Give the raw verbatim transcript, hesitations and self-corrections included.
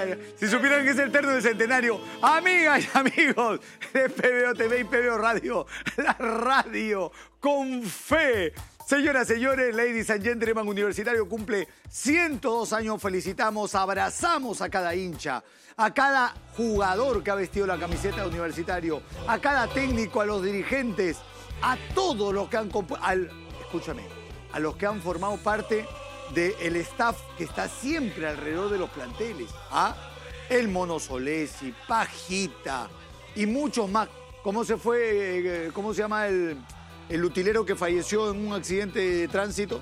Si supieran que es el terno del centenario. Amigas y amigos de P B O T V y P B O Radio, la radio con fe. Señoras, señores, ladies and gentlemen, Universitario cumple ciento dos años. Felicitamos, abrazamos a cada hincha, a cada jugador que ha vestido la camiseta de Universitario, a cada técnico, a los dirigentes, a todos los que han... Al, escúchame, a los que han formado parte del staff que está siempre alrededor de los planteles. ¿Ah? El Mono Solesi, Pajita y muchos más. ¿Cómo se fue? ¿Cómo se llama el, el utilero que falleció en un accidente de tránsito?